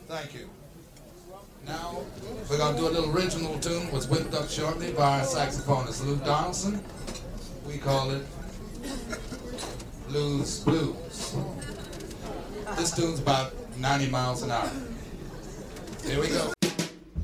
Thank you. Now, we're going to do a little original tune was whipped up shortly by our saxophonist Lou Donaldson. We call it Lou's Blues. This tune's about 90 miles an hour. Here we go.